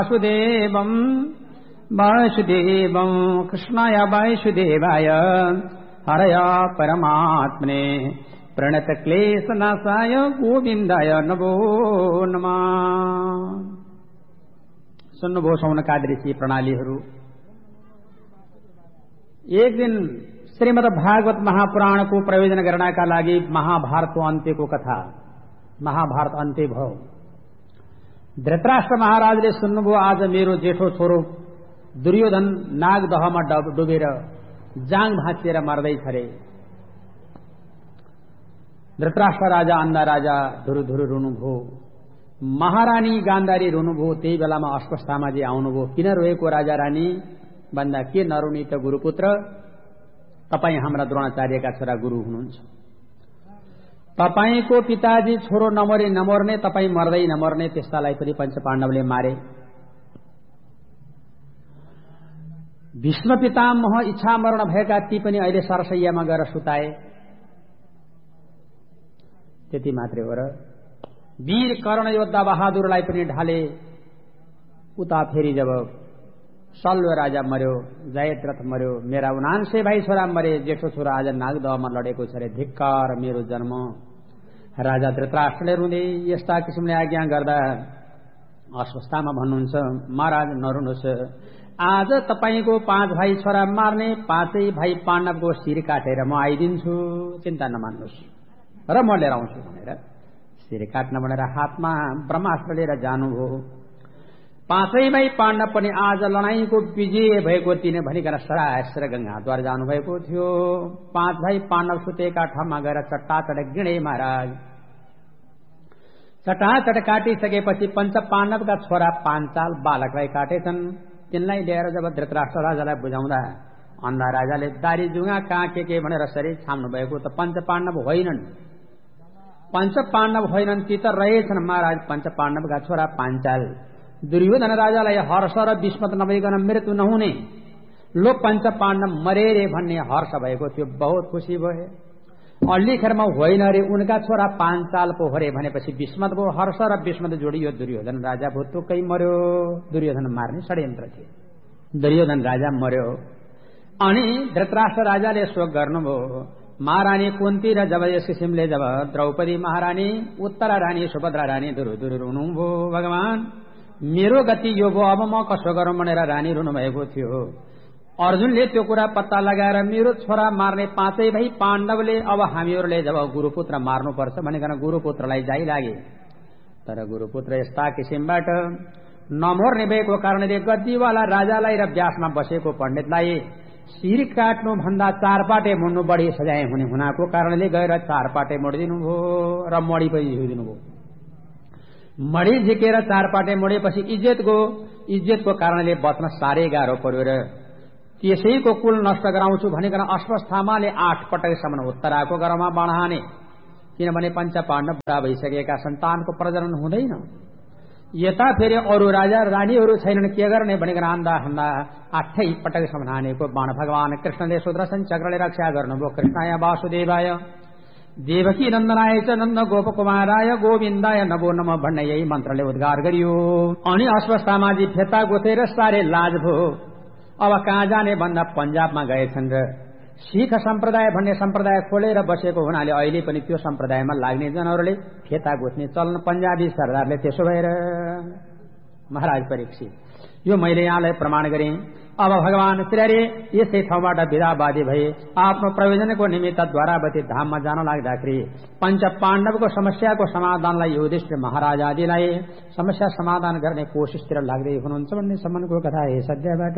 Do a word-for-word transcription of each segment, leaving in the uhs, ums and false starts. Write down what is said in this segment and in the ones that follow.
वासुदेवं वासुदेवं कृष्णाय वासुदेवाय हरय परमात्मने प्रणत क्लेशनाशाय गोविन्दाय नमो नमः। सुन्नुभयो सौनकादि ऋषि प्रणालीहरू। एक दिन श्रीमद् भागवत महापुराणको प्रयोजन गर्नका लागि महाभारतको अन्त्यको कथा महाभारत अन्त्य भयो। धृतराष्ट्र महाराजले सुन्नुभयो आज मेरो जेठो छोरो दुर्योधन नागदहमा डुबेर जाङ भाँचिएर मर्दैछ रे। धृतराष्ट्र राजा अन्धा राजा धुरु धुरु रुनुभयो। महारानी गान्धारी रुनुभयो। त्यही बेलामा अश्वत्थामाजी आउनुभयो। किन रोएको राजा रानी भन्दा के नरुनी त गुरुपुत्र, तपाई हाम्रा द्रोणाचार्यका छोरा गुरु हुनुहुन्छ। तपाईको पिताजी छोरो नमरे नमर्ने, तपाई मर्दै नमर्ने, त्यस्तालाई पनि पञ्चपाण्डवले मारे। भीष्म पितामह इच्छा मरण भएका ती पनि अहिले सरसैयामा गएर सुताए। त्यति मात्रै हो र वीर कर्ण योद्धा बहादुरलाई पनि ढाले। उता फेरि जब सल्व राजा मर्यो, जयद्रथ मर्यो, मेरा उनान्से भाइ छोरा मरे, जेठो छोरा आज नागदहमा लडेको छ रे। धिक्कार मेरो जन्म। राजा धृतराष्ट्रले रुँदै यस्ता किसिमले आज्ञा गर्दा अश्वत्थामा भन्नुहुन्छ, महाराज नरुनुहोस्, आज तपाईको पाँच भाइ छोरा मार्ने, पाँचै भाइ पाण्डवको शिर काटेर म आइदिन्छु, चिन्ता नमान्नुहोस् र म लिएर आउँछु भनेर शिर काट्न भनेर हातमा ब्रह्मास्त्र लिएर जानुभयो। पाँचै भाइ पाण्डव पनि आज लडाईँको विजय भएको तिन भनिकन सरासर गंगाद्वार जानुभएको थियो। पाँच भाइ पाण्डव सुतेका ठाउँमा गएर चट्टाचट गिणे महाराज। चट्टाचट काटिसकेपछि पञ्च पाण्डवका छोरा पाञ्चाल बालकलाई काटेछन्। तिनलाई लिएर जब धृतराष्ट्र राजालाई बुझाउँदा अन्धा राजाले दारी जुङ्गा कहाँ के के भनेर शरीर छाम्नु भएको त पञ्च पाण्डव होइनन्। पञ्च पाण्डव होइनन्, ती त रहेछन् महाराज पञ्च पाण्डवका छोरा पाञ्चाल। दुर्योधन राजालाई हर्ष र विस्मत नभइकन मृत्यु नहुने, लो पञ्च पाण्डव मरे रे भन्ने हर्ष भएको थियो। बहुत खुसी भए। अल्लीखेरमा होइन रे उनका छोरा पाञ्चाल पो हो रे भनेपछि विस्मत भयो। हर्ष र विस्मत जोडियो। दुर्योधन राजा भुत्तुकै मर्यो। दुर्योधन मार्ने षड्यन्त्र थियो। दुर्योधन राजा मर्यो। अनि धृतराष्ट्र राजाले शोक गर्नुभयो। महारानी कुन्ती र जब यस किसिमले जब द्रौपदी महारानी, उत्तरा रानी, सुभद्रा रानी दुरु दुरु रुनुभयो। भगवान मेरो गति यो भयो, अब म कसो गरौँ भनेर रानी रुनु भएको थियो। अर्जुनले त्यो कुरा पत्ता लगाएर मेरो छोरा मार्ने पाँचै भाइ पाण्डवले अब हामीहरूले जब गुरुपुत्र मार्नुपर्छ भनेर गुरुपुत्रलाई जाइ लागे। तर गुरुपुत्र यस्ता किसिमबाट नमर्ने भएको कारणले गद्दीवाला राजालाई र व्यासमा बसेको पण्डितलाई शिर काट्नु भन्दा चारपाटे मुड्नु बढी सजाय हुने हुनाको कारणले गएर चारपाटे मोडिदिनु भयो र मडी पनि झिकिदिनु भयो। मडी झिकेर चारपाटे मोडेपछि इज्जतको इज्जतको कारणले बच्न साह्रै गाह्रो पर्यो र त्यसैको कुल नष्ट गराउँछु भनिकन अश्वत्थामाले आठ पटकसम्म उत्तराको गरमा बढाने। किनभने पञ्च पाण्डव बुढा भइसकेका सन्तानको प्रजनन हुँदैन। यता फेरि अरू राजा रानीहरू छैनन्, के गर्ने भनिकन हान्दा हान्दा आठै पटकसम्म हानेको बाण भगवान कृष्णले सुदर्शन चक्रले रक्षा गर्नुभयो। कृष्णाय वासुदेवाय देवकी नन्दनाय च नन्द गोप कुमाराय गोविन्दाय नमो नमः भन्ने यही मन्त्रले उद्गार गरियो। अनि अश्वत्थामाजी फेता गोतेर सारे लाज भयो। अब कहाँ जाने भन्दा पञ्जाबमा गएछन् र सिख सम्प्रदाय भन्ने सम्प्रदाय खोलेर बसेको हुनाले अहिले पनि त्यो सम्प्रदायमा लाग्ने जनहरूले फेता गोत्ने चलन पञ्जाबी सरदारले त्यसो भएर महाराज परीक्षित यो मैले यहाँलाई प्रमाण गरेँ। अब भगवान श्रीहरि यसै ठाउँबाट विदाबादी भए। आफ्नो प्रयोजनको निमित्त द्वारावती धाममा जान लाग्दाखेरि पञ्च पाण्डवको समस्याको समाधानलाई युधिष्ठिर महाराज आदिलाई समस्या समाधान गर्ने कोसिसतिर लाग्दै हुनुहुन्छ भन्ने सम्मको कथा हे सद्यबाट।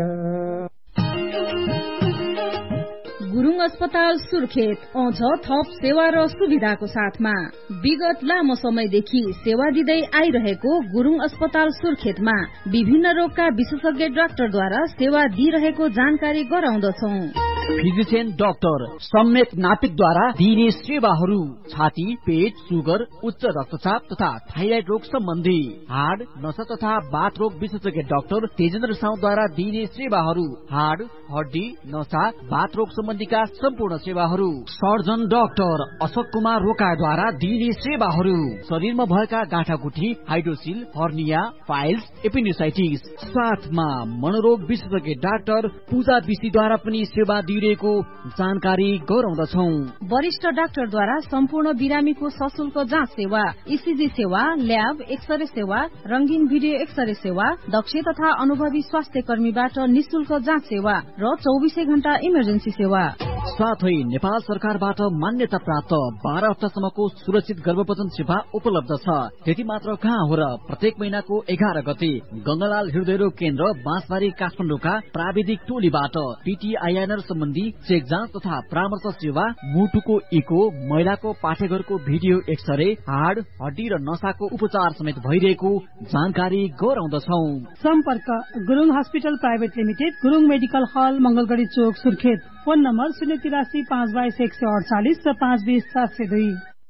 गुरुङ अस्पताल सुर्खेत आउँछ थप सेवा र सुविधाको साथमा। विगत लामो समयदेखि सेवा दिँदै आइरहेको गुरुङ अस्पताल सुर्खेतमा विभिन्न रोगका विशेषज्ञ डाक्टरद्वारा सेवा दिइरहेको जानकारी गराउँदछौं। फिजिशियन डाक्टर सम्मेत नापिकद्वारा दिइने सेवाहरू छाती, पेट, सुगर, उच्च रक्तचाप तथा थाइराइड रोग सम्बन्धी, हाड, नसा तथा बाथ रोग विशेषज्ञ डाक्टर तेजेन्द्र साउद्वारा दिइने सेवाहरू, हाड, हड्डी, नसा, बाथ रोग सम्बन्धीका सम्पूर्ण सेवाहरू, सर्जन डाक्टर अशोक कुमार रोकाद्वारा दिइने सेवाहरू, शरीरमा भएका गाँठागुठी, हाइड्रोसिल, हर्निया, फाइल्स, एपेन्डिसाइटिस, साथमा मनोरोग विशेषज्ञ डाक्टर पूजा विशीद्वारा पनि सेवा दिइरहेको जानकारी गराउँदछौ। वरिष्ठ डाक्टरद्वारा सम्पूर्ण बिरामीको सशुल्क जाँच सेवा, इसिजी सेवा, ल्याब, एक्सरे सेवा, रंगीन भिडियो एक्सरे सेवा, दक्ष तथा अनुभवी स्वास्थ्य कर्मीबाट निशुल्क जाँच सेवा र चौबिसै घण्टा इमर्जेन्सी सेवा। साथै नेपाल सरकारबाट मान्यता प्राप्त बाह्र हप्तासम्मको सुरक्षित गर्भपतन सेवा उपलब्ध छ। त्यति मात्र कहाँ हो र, प्रत्येक महिनाको एघार गते गंगालाल हृदयरोग केन्द्र बाँसबारी काठमाडौँका प्राविधिक टोलीबाट पीटीआईएनआर सम्बन्धी चेक जाँच तथा परामर्श सेवा, मुटुको इको, महिलाको पाठेघरको भिडियो एक्सरे, हाड, हड्डी र नसाको उपचार समेत भइरहेको जानकारी गराउँदछौ। सम्पर्क Gurung hospital private limited, Gurung medical हल, मंगलगढ़ी चोक, सुर्खेत। फोन नम्बर शून्य तिरासी पाँच बाइस एक सय अडचालिस र पाँच बीस सात सय दुई।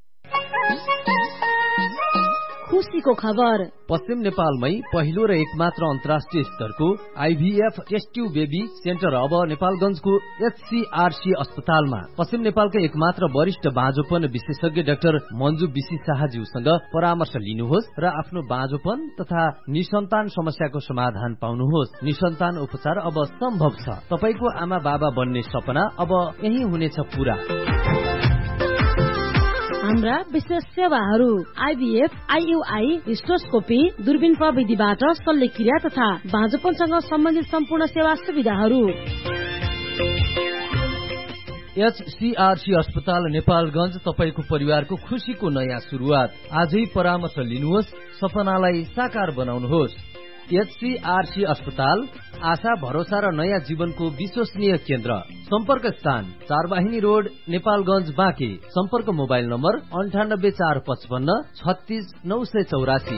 खुशीको खबर, पश्चिम नेपालमै पहिलो र एकमात्र अन्तर्राष्ट्रिय स्तरको IVF test tube baby centre अब नेपालगञ्जको एचसीआरसी अस्पतालमा। पश्चिम नेपालका एकमात्र वरिष्ठ बाँझोपन विशेषज्ञ डाक्टर मन्जु बिसी शाहज्यूसँग परामर्श लिनुहोस् र आफ्नो बाँझोपन तथा निसन्तान समस्याको समाधान पाउनुहोस्। निसन्तान उपचार अब सम्भव छ। तपाईको आमा बाबा बन्ने सपना अब यही हुनेछ पूरा। हाम्रा विशेष सेवाहरू, आइभीएफ, आइयुआई, हिस्टोस्कोपी, दूरबीन प्रविधिबाट शल्यक्रिया तथा बाँझोपनसँग सम्बन्धित सम्पूर्ण सेवा सुविधाहरू। एचसीआरसी अस्पताल नेपालगञ्ज, तपाईको परिवारको खुशीको नयाँ सुरुवात। आजै परामर्श लिनुहोस्, सपनालाई साकार बनाउनुहोस्। एचसीआरसी अस्पताल आशा, भरोसा र नयाँ जीवनको विश्वसनीय केन्द्र। सम्पर्क स्थान चारवाहिनी रोड, नेपालगञ्ज, बाँके। सम्पर्क मोबाइल नम्बर अन्ठानब्बे चार पचपन्न छत्तीस नौ सय चौरासी।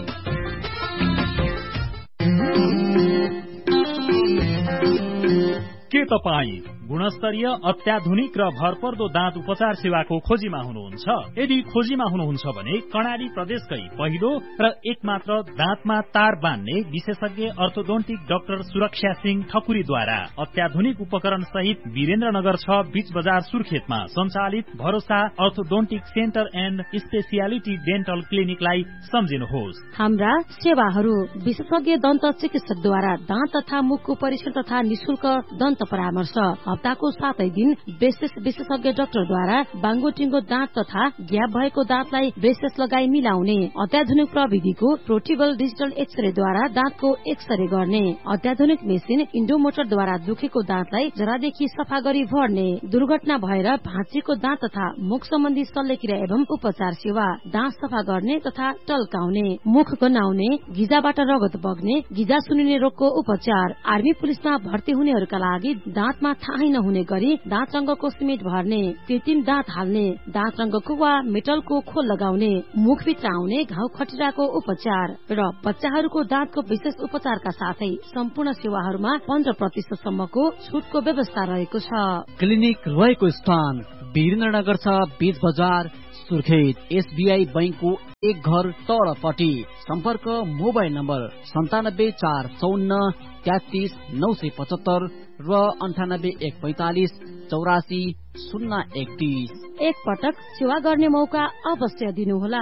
के तपाईँ गुणस्तरीय, अत्याधुनिक र भरपर्दो दाँत उपचार सेवाको खोजीमा हुनुहुन्छ? यदि खोजीमा हुनुहुन्छ भने कर्णाली प्रदेशकै पहिलो र एकमात्र दाँतमा तार बान्ने विशेषज्ञ अर्थोडोन्टिक डाक्टर सुरक्षा सिंह ठकुरीद्वारा अत्याधुनिक उपकरण सहित वीरेन्द्रनगर छ, बीच बजार, सुर्खेतमा सञ्चालित भरोसा orthodontic centre and speciality dental क्लिनिकलाई सम्झिनुहोस्। हाम्रा सेवाहरू, विशेषज्ञ दन्त चिकित्सकद्वारा दाँत तथा मुखको परीक्षण तथा निशुल्क दन्त परामर्श। हप्ताको सातै दिन ब्रेसेस विशेषज्ञ डाक्टरद्वारा बाङ्गोटिङ्गो दाँत तथा ग्याप भएको दाँतलाई ब्रेसेस लगाई मिलाउने। अत्याधुनिक प्रविधिको पोर्टेबल डिजिटल एक्सरेद्वारा दाँतको एक्सरे गर्ने। अत्याधुनिक मेसिन इन्डोमोटरद्वारा दुखेको दाँतलाई जरादेखि सफा गरी भर्ने। दुर्घटना भएर भाँचिएको दाँत तथा मुख सम्बन्धी शल्यक्रिया एवं उपचार सेवा। दाँत सफा गर्ने तथा टल्काउने, मुख गन्हाउने, गिजाबाट रगत बग्ने, गिजा सुनिने रोगको उपचार। आर्मी पुलिसमा भर्ती हुनेहरूका लागि दाँतमा थाहै नहुने गरी दाँत रंगको सिमेन्ट भर्ने, कृत्रिम दाँत हाल्ने, दाँत रंगको वा मेटलको खोल लगाउने, मुखभित्र आउने घाउ खटिराको उपचार र बच्चाहरूको दाँतको विशेष उपचारका साथै सम्पूर्ण सेवाहरूमा पन्ध्र प्रतिशत सम्मको छुटको व्यवस्था रहेको छ। क्लिनिक रहेको स्थान वीरेन्द्रनगर छ, बीच बजार, सुर्खेत। एसबीआई बैंकको एक घर तलपट्टि। सम्पर्क मोबाइल नम्बर सन्तानब्बे चार चौन्न तेत्तीस नौ सय पचहत्तर र अन्ठानब्बे एक पैंतालिस चौरासी शून्य एकतीस। एक पटक सेवा गर्ने मौका अवश्य दिनुहोला।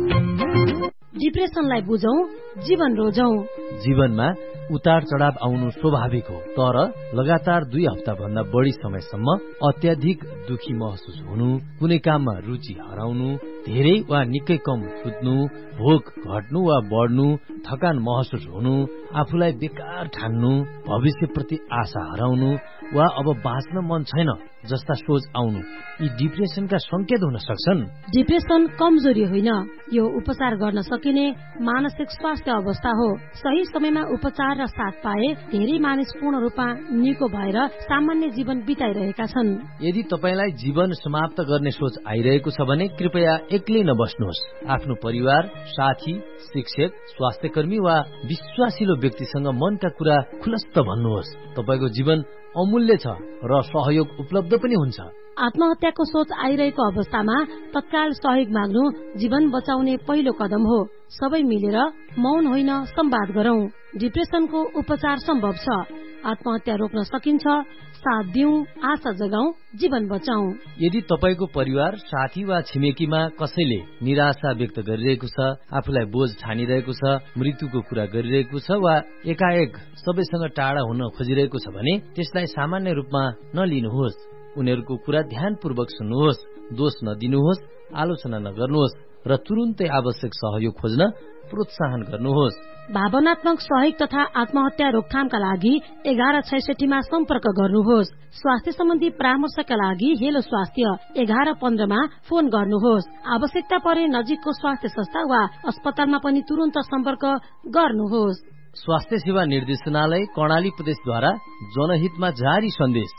डिप्रेसनलाई बुझौं, जीवन रोजौं। जीवनमा उतार चढाव आउनु स्वाभाविक हो, तर लगातार दुई हप्ता भन्दा बढी समयसम्म अत्याधिक दुखी महसुस हुनु, कुनै काममा रुचि हराउनु, धेरै वा निकै कम सुत्नु, भोक घट्नु वा बढ्नु, थकान महसुस हुनु, आफूलाई बेकार ठान्नु, भविष्यप्रति आशा हराउनु वा अब बाँच्न मन छैन जस्ता सोच आउनु, यी डिप्रेसनका संकेत हुन सक्छन्। डिप्रेसन कमजोरी होइन, यो उपचार गर्न सकिने मानसिक स्वास्थ्य अवस्था हो। सही समयमा उपचार र साथ पाए धेरै मानिस पूर्ण रूपमा निको भएर सामान्य जीवन बिताइरहेका छन्। यदि तपाईलाई जीवन समाप्त गर्ने सोच आइरहेको छ भने कृपया एक्लै नबस्नुहोस्। आफ्नो परिवार, साथी, शिक्षक, स्वास्थ्य कर्मी वा विश्वासिलो व्यक्तिसँग मनका कुरा खुलस्त भन्नुहोस्। तपाईको जीवन अमूल्य छ र सहयोग उपलब्ध पनि हुन्छ। आत्महत्याको सोच आइरहेको अवस्थामा तत्काल सहयोग माग्नु जीवन बचाउने पहिलो कदम हो। सबै मिलेर मौन होइन संवाद गरौं। डिप्रेसनको उपचार सम्भव छ। आत्महत्या रोक्न सकिन्छ। साथ दिउँ, आशा जगाउँ, जीवन बचाउँ। यदि तपाईको परिवार, साथी वा छिमेकीमा कसैले निराशा व्यक्त गरिरहेको छ, आफूलाई बोझ ठानिरहेको छ, मृत्युको कुरा गरिरहेको छ वा एकाएक सबैसँग टाढा हुन खोजिरहेको छ भने त्यसलाई सामान्य रूपमा नलिनुहोस्। उनीहरूको कुरा ध्यानपूर्वक सुन्नुहोस्। दोष नदिनुहोस्, आलोचना नगर्नुहोस् र तुरुन्तै आवश्यक सहयोग खोज्न प्रोत्साहन गर्नुहोस्। भावनात्मक सहयोग तथा आत्महत्या रोकथामका लागि एघार छैसठीमा सम्पर्क गर्नुहोस्। स्वास्थ्य सम्बन्धी परामर्शका लागि हेलो स्वास्थ्य एघार पन्ध्रमा फोन गर्नुहोस्। आवश्यकता परे नजिकको स्वास्थ्य संस्था वा अस्पतालमा पनि तुरन्त सम्पर्क गर्नुहोस्। स्वास्थ्य सेवा निर्देशनालय कर्णाली प्रदेशद्वारा जनहितमा जारी सन्देश।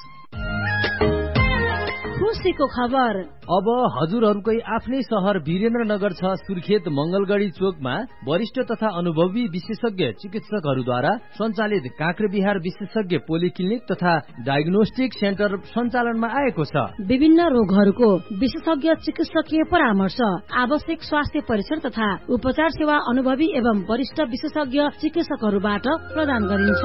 खुसीको खबर। अब हजुरहरूकै आफ्नै शहर वीरेन्द्रनगर छ सुर्खेत मंगलगढ़ी चोकमा वरिष्ठ तथा अनुभवी विशेषज्ञ चिकित्सकहरूद्वारा सञ्चालित काँक्रेबिहार विशेषज्ञ पोलिक्लिनिक तथा डायग्नोस्टिक सेन्टर सञ्चालनमा आएको छ। विभिन्न रोगहरूको विशेषज्ञ चिकित्सकीय परामर्श, आवश्यक स्वास्थ्य परीक्षण तथा उपचार सेवा अनुभवी एवं वरिष्ठ विशेषज्ञ चिकित्सकहरूबाट प्रदान गरिन्छ।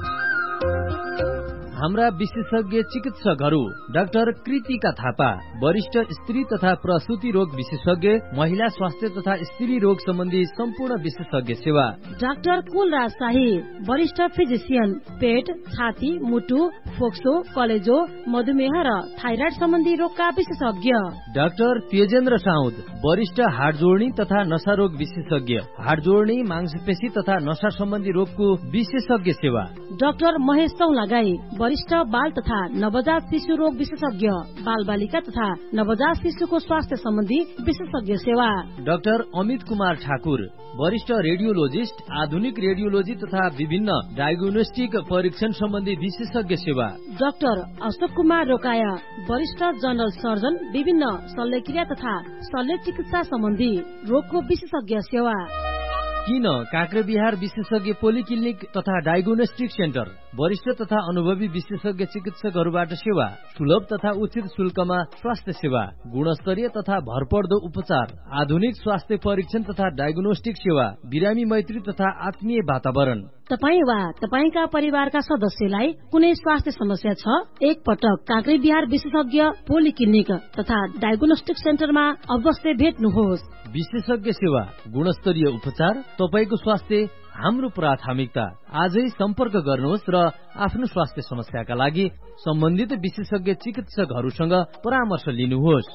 हाम्रा विशेषज्ञ चिकित्सकहरू डाक्टर कृतिका थापा, वरिष्ठ स्त्री तथा प्रसूति रोग विशेषज्ञ, महिला स्वास्थ्य तथा स्त्री रोग सम्बन्धी सम्पूर्ण विशेषज्ञ सेवा। डाक्टर कुलराज शाही, वरिष्ठ फिजिसियन, पेट, छाती, मुटु, फोक्सो, कलेजो, मधुमेह र थाइराइड सम्बन्धी रोगका विशेषज्ञ। डाक्टर तेजेन्द्र साउद, वरिष्ठ हाड जोड्नी तथा नशा रोग विशेषज्ञ, हाड जोड्नी, मांसपेशी तथा नशा सम्बन्धी रोगको विशेषज्ञ सेवा। डाक्टर महेश चौलागाई, वरिष्ठ बाल तथा नवजात शिशु रोग विशेषज्ञ, बाल बालिका तथा नवजात शिशुको स्वास्थ्य सम्बन्धी विशेषज्ञ सेवा। डाक्टर अमित कुमार ठाकुर, वरिष्ठ रेडियोलोजिस्ट, आधुनिक रेडियोलोजी तथा विभिन्न डायग्नोस्टिक परीक्षण सम्बन्धी विशेषज्ञ सेवा। डाक्टर अशोक कुमार रोकाया, वरिष्ठ जनरल सर्जन, विभिन्न शल्यक्रिया तथा शल्य चिकित्सा सम्बन्धी रोगको विशेषज्ञ सेवा। किन काँक्रेबिहार विशेषज्ञ पोलिक्लिनिक तथा डायग्नोस्टिक सेन्टर वरिष्ठ तथा अनुभवी विशेषज्ञ चिकित्सकहरूबाट सेवा, सुलभ तथा उचित शुल्कमा स्वास्थ्य सेवा, गुणस्तरीय तथा भरपर्दो उपचार, आधुनिक स्वास्थ्य परीक्षण तथा डायग्नोस्टिक सेवा, बिरामी मैत्री तथा आत्मीय वातावरण। तपाई वा तपाईका परिवारका सदस्यलाई कुनै स्वास्थ्य समस्या छ, एक पटक काँक्रेबिहार विशेषज्ञ पोलिक्लिनिक तथा डायग्नोस्टिक सेन्टरमा अवश्य भेट्नुहोस्। विशेषज्ञ सेवा, गुणस्तरीय उपचार, तपाईको स्वास्थ्य हाम्रो प्राथमिकता। आजै सम्पर्क गर्नुहोस् र आफ्नो स्वास्थ्य समस्याका लागि सम्बन्धित विशेषज्ञ चिकित्सकहरूसँग परामर्श लिनुहोस्।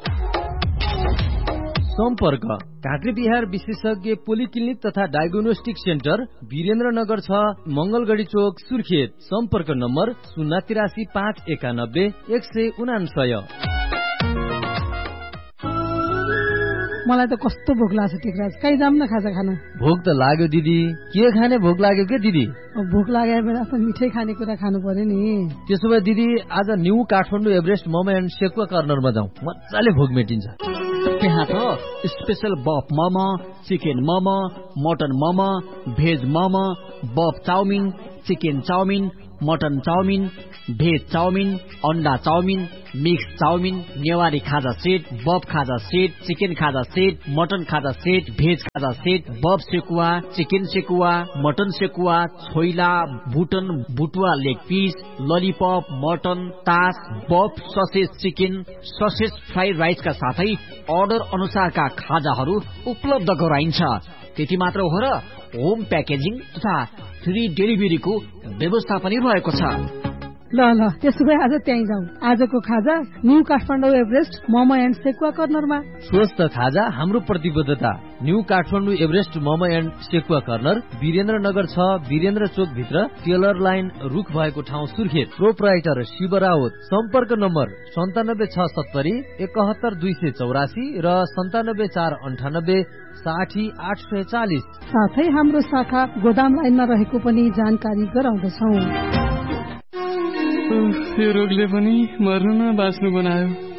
सम्पर्क काँक्रेबिहार विशेषज्ञ पोलिक्लिनिक तथा डायग्नोस्टिक सेन्टर वीरेन्द्रनगर छ, मंगलगढ़ी चोक, सुर्खेत। सम्पर्क नम्बर शून्य तिरासी पाँच एकानब्बे एक सय उनासय। मलाई त कस्तो भोक लाग्छ टेकराज, कहीँ जाम न खाजा खान। भोक त लाग्यो दिदी, के खाने भोक लाग्यो के दिदी? भोक लागेर बेला त मिठै खाने कुरा खानु पर्यो नि। त्यसो भए दिदी आज new Kathmandu Everest momo and sekuwa कर्नरमा जाउँ, मजाले भोक मेटिन्छ। त्यहाँ त स्पेशल बफ momo, chicken momo, mutton momo, veg momo, बफ chowmein, chicken chowmein, mutton chowmein, veg chowmein, अन्डा चाउमिन, मिक्स चाउमिन, नेवारी खाजा सेट, बफ खाजा सेट, चिकन खाजा सेट, मटन खाजा सेट, भेज खाजा सेट, बफ sekuwa, chicken sekuwa, mutton sekuwa, choila, बुटन बुटुवा leg piece, lollipop, mutton, तास, बफ ससेज चिकन, ससेज फ्राइड राइसका साथै order अनुसारका खाजाहरू उपलब्ध गराइन्छ। त्यति मात्र हो र होम प्याकेजिङ तथा फ्री डेलिभरीको व्यवस्था पनि रहेको छ। ल ल त्यसो भए आज त्यहीँ जाउँ। आजको खाजा new Kathmandu Everest momo and sekuwa कर्नरमा। स्वस्थ खाजा हाम्रो प्रतिबद्धता। New Kathmandu Everest momo and sekuwa corner Birendranagar छ, वीरेन्द्र चोक भित्र, टेलर लाइन रुख भएको ठाउँ, सुर्खेत। प्रोपराइटर शिव राउत। सम्पर्क नम्बर सन्तानब्बे छ सत्तरी एकहत्तर दुई सय चौरासी र सन्तानब्बे चार अन्ठानब्बे साठी आठ सय चालिस। साथै हाम्रो शाखा गोदाम लाइनमा रहेको पनि जानकारी गराउँदछौ। यो रोगले पनि मर्नु न बाँच्नु बनायो।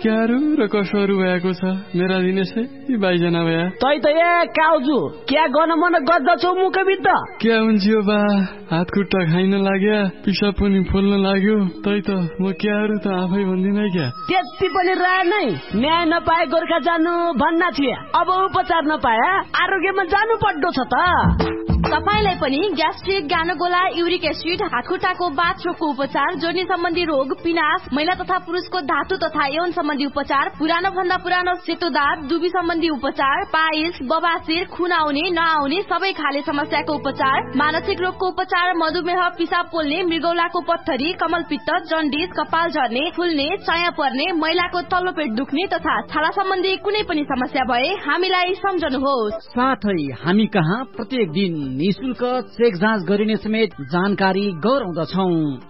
क्यारो र कसहरू भएको छ मेरा दिनेशै बाइजना भया तै त ए काउजु क्या गर्न मन गर्दछौ मुखबिद क्या हुन्छ बा हात खुट्टा खाइन लाग्या पिसाब पनि फुल्न लाग्यो तै त म क्यारो त आफै भन्दिन क्या त्यति पनि रहे नै न्याय नपाए गोर्खा जानु भन्ना थिए अब उपचार नपाए आरोग्यमा जानु पर्दो छ त तपाईलाई पनि ग्यास्ट्रिक गानोगोला युरिक एसिड हातखुट्टाको बाथरोगको उपचार जोर्नी सम्बन्धी रोग पिनास महिला तथा पुरुषको धातु तथा यौन सम्बन्धी उपचार पुरानो भन्दा पुरानो सेतो दाँत दुबी सम्बन्धी उपचार पाइल्स बबासिर खुन आउने नआउने सबै खाले समस्याको उपचार मानसिक रोगको उपचार मधुमेह पिसाब पोल्ने मृगौलाको पत्थरी कमलपित्त जन्डिस कपाल झर्ने फुल्ने चाया पर्ने महिलाको तल्लो पेट दुख्ने तथा छाला सम्बन्धी कुनै पनि समस्या भए हामीलाई सम्झनुहोस्। साथै हामी कहाँ प्रत्येक दिन निशुल्क चेक जाँच गरिने समेत जानकारी गराउँदछौ।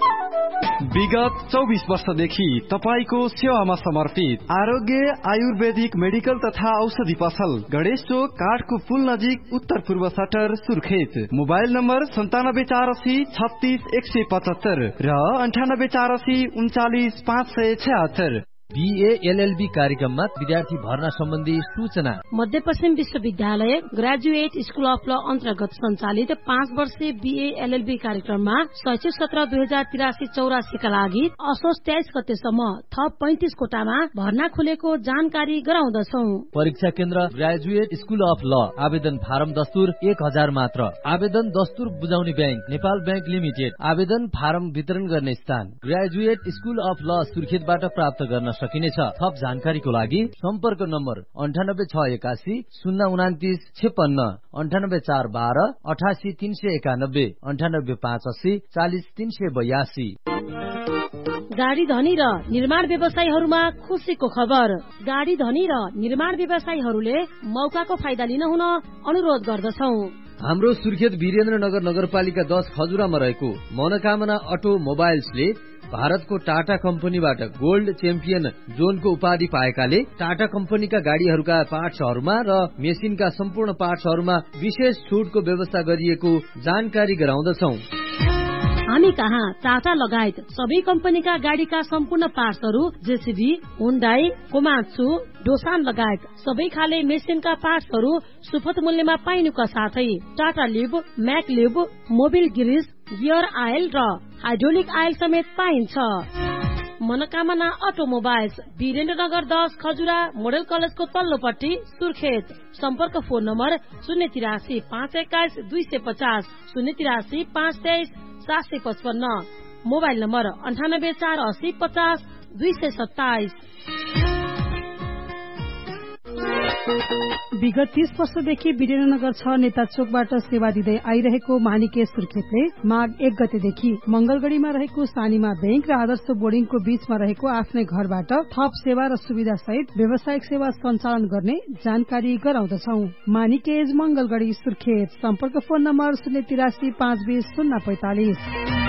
विगत चौबिस वर्षदेखि तपाईको सेवामा समर्पित आरोग्य आयुर्वेदिक मेडिकल तथा औषधि पसल गणेश चोक काठको पुल नजिक उत्तर पूर्व सटर सुर्खेत। मोबाइल नम्बर सन्तानब्बे चार असी छत्तीस एक सय पचहत्तर र अन्ठानब्बे चार असी उन्चालिस पाँच सय छयत्तर। बीए एलएलबी कार्यक्रममा विद्यार्थी भर्ना सम्बन्धी सूचना मध्यपश्चिम विश्वविद्यालय ग्रेजुएट स्कुल अफ ल अन्तर्गत सञ्चालित पाँच वर्षीय बीए एलएलबी कार्यक्रममा शैक्षिक सत्र दुई हजार तिरासी चौरासीका लागि असोज तेइस गतेसम्म थप पैंतिस कोटामा भर्ना खुलेको जानकारी गराउँदछौ। परीक्षा केन्द्र ग्रेजुएट स्कुल अफ ल आवेदन फारम दस्तुर एक हजार मात्र। आवेदन दस्तुर बुझाउने ब्याङ्क नेपाल ब्याङ्क लिमिटेड। आवेदन फारम वितरण गर्ने स्थान ग्रेजुएट स्कुल अफ ल सुर्खेतबाट प्राप्त गर्न सकिनेछ। थप जानकारीको लागि सम्पर्क नम्बर अन्ठानब्बे छ एकासी शून्य उनातिस छेपन्न अन्ठानब्बे चार बाह्र अठासी तीन सय एकानब्बे अन्ठानब्बे पाँच अस्सी चालिस तीन सय बयासी। गाडी धनी र निर्माण व्यवसायीहरूमा खुसीको खबर। गाडी धनी र निर्माण व्यवसायीहरूले मौकाको फाइदा लिन हुन अनुरोध गर्दछौ। हाम्रो सुर्खेत वीरेन्द्रनगर नगरपालिका दस खजुरामा रहेको मनोकामना अटो मोबाइल्सले भारतको टाटा कम्पनीबाट गोल्ड च्याम्पियन जोनको उपाधि पाएकाले टाटा कम्पनीका गाड़ीहरूका पार्ट्सहरूमा र मेसिनका सम्पूर्ण पार्ट्सहरूमा विशेष छुटको व्यवस्था गरिएको जानकारी गराउँदछौ। हामी कहाँ टाटा लगायत सबै कम्पनीका गाडीका सम्पूर्ण पार्ट्सहरू जेसीबी हुन्डाई कोमात्सु डोसान लगायत सबै खाले मेसिनका पार्ट्सहरू सुपथ मूल्यमा पाइनुका साथै टाटा लिब म्याक लिब मोबिल गिरिस गियर आयल र हाइड्रोलिक आयल समेत पाइन्छ। मनोकामना अटोमोबाइल्स वीरेन्द्रनगर दस खजुरा मोडल कलेजको तल्लोपट्टि सुर्खेत। सम्पर्क फोन नम्बर शून्य तिरासी पाँच एक्काइस दुई सय पचास शून्य तिरासी पाँच तेइस सात सय पचपन्न मोबाइल नम्बर अन्ठानब्बे चार असी पचास दुई सय सत्ताइस। विगत तीस वर्षदेखि वीरेन्द्रनगर छ नेता चोकबाट सेवा दिँदै आइरहेको मानिके सुर्खेतले माघ एक गतेदेखि मंगलगढ़ीमा रहेको सानीमा बैंक र आदर्श बोर्डिङको बीचमा रहेको आफ्नै घरबाट थप सेवा र सुविधा सहित व्यावसायिक सेवा सञ्चालन गर्ने जानकारी गराउँदछौ। मानिकेज मंगलगढ़ी सुर्खेत। सम्पर्क फोन नम्बर शून्य तिरासी पाँच बीस शून्य पैंतालिस।